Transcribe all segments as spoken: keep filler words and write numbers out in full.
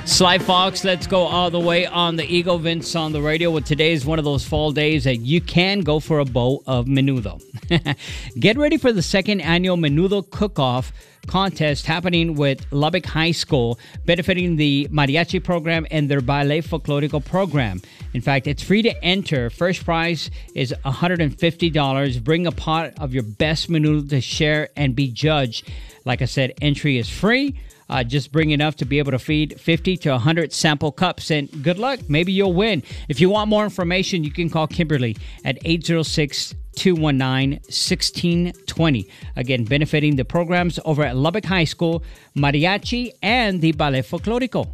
Sly Fox, let's go all the way on the Eagle. Vince on the radio. Well, today is one of those fall days that you can go for a bowl of menudo. Get ready for the second annual Menudo Cook-Off contest happening with Lubbock High School, benefiting the Mariachi program and their Ballet Folklorico program. In fact, it's free to enter. First prize is one hundred fifty dollars. Bring a pot of your best menudo to share and be judged. Like I said, entry is free. Uh, just bring enough to be able to feed fifty to one hundred sample cups, and good luck. Maybe you'll win. If you want more information, you can call Kimberly at eight zero six, two one nine, one six two zero. Again, benefiting the programs over at Lubbock High School, Mariachi, and the Ballet Folklorico.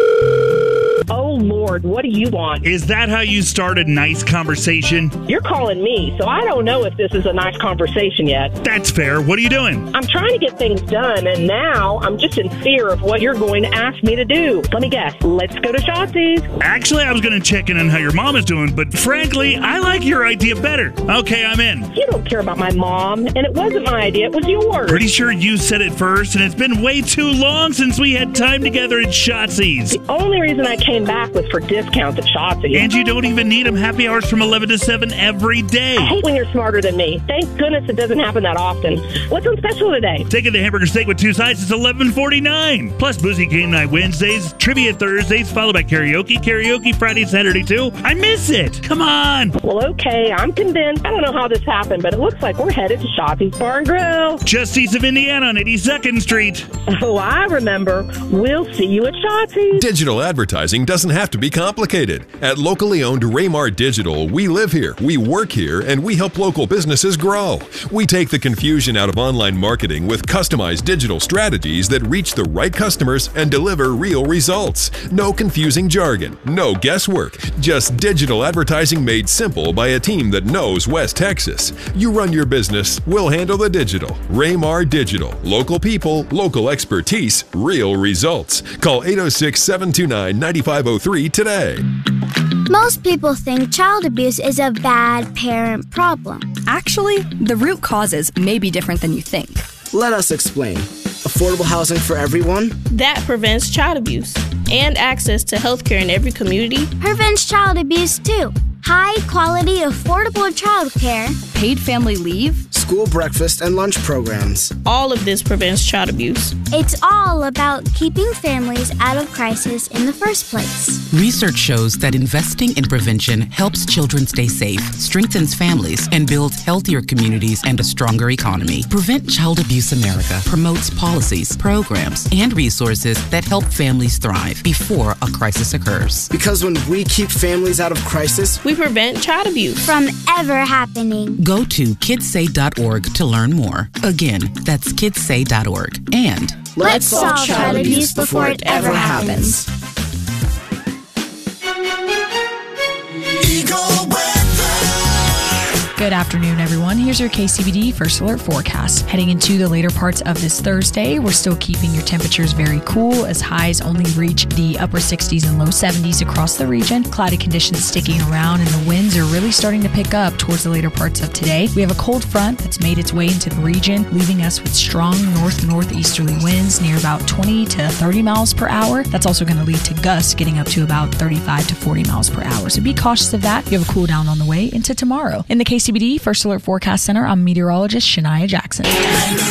Oh, Lord, what do you want? Is that how you start a nice conversation? You're calling me, so I don't know if this is a nice conversation yet. That's fair. What are you doing? I'm trying to get things done, and now I'm just in fear of what you're going to ask me to do. Let me guess. Let's go to Shotzi's. Actually, I was going to check in on how your mom is doing, but frankly, I like your idea better. Okay, I'm in. You don't care about my mom, and it wasn't my idea. It was yours. Pretty sure you said it first, and it's been way too long since we had time together at Shotzi's. The only reason I came back was for discounts at Shotzi's. And you don't even need them. Happy hours from eleven to seven every day. I hate when you're smarter than me. Thank goodness it doesn't happen that often. What's on special today? Steak of the hamburger steak with two sides is eleven forty-nine. Plus boozy game night Wednesdays, trivia Thursdays, followed by karaoke, karaoke Friday, Saturday too. I miss it. Come on. Well, okay, I'm convinced. I don't know how this happened, but it looks like we're headed to Shotzi's Bar and Grill. Just east of Indiana on eighty-second Street. Oh, I remember. We'll see you at Shotzi's. Digital advertising doesn't have to be complicated. At locally owned Raymar Digital, we live here, we work here, and we help local businesses grow. We take the confusion out of online marketing with customized digital strategies that reach the right customers and deliver real results. No confusing jargon, no guesswork, just digital advertising made simple by a team that knows West Texas. You run your business, we'll handle the digital. Raymar Digital. Local people, local expertise, real results. Call eight oh six, seven two nine, nine five oh three today. Most people think child abuse is a bad parent problem. Actually, the root causes may be different than you think. Let us explain. Affordable housing for everyone? That prevents child abuse. And access to health care in every community. Prevents child abuse too. High quality, affordable child care. Paid family leave. School breakfast and lunch programs. All of this prevents child abuse. It's all about keeping families out of crisis in the first place. Research shows that investing in prevention helps children stay safe, strengthens families, and builds healthier communities and a stronger economy. Prevent Child Abuse America promotes policies, programs, and resources that help families thrive before a crisis occurs. Because when we keep families out of crisis, we prevent child abuse from ever happening. Go to kids say dot org to learn more. Again, that's kids say dot org. And let's solve child abuse before it ever happens. Good afternoon, everyone. Here's your K C B D First Alert forecast. Heading into the later parts of this Thursday, we're still keeping your temperatures very cool as highs only reach the upper sixties and low seventies across the region. Cloudy conditions sticking around and the winds are really starting to pick up towards the later parts of today. We have a cold front that's made its way into the region, leaving us with strong north-northeasterly winds near about twenty to thirty miles per hour. That's also going to lead to gusts getting up to about thirty-five to forty miles per hour. So be cautious of that. You have a cool down on the way into tomorrow. In the K C B D First Alert Forecast Center, I'm meteorologist Shania Jackson.